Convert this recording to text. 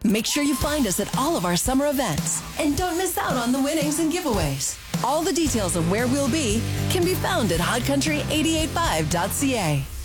Make sure you find us at all of our summer events and don't miss out on the winnings and giveaways. All the details of where we'll be can be found at hotcountry885.ca.